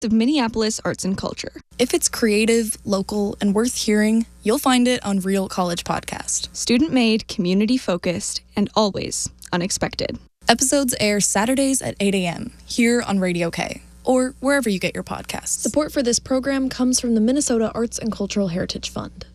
of Minneapolis arts and culture. If it's creative, local, and worth hearing, you'll find it on Real College Podcast. Student-made, community-focused, and always unexpected. Episodes air Saturdays at 8 a.m. here on Radio K, or wherever you get your podcasts. Support for this program comes from the Minnesota Arts and Cultural Heritage Fund.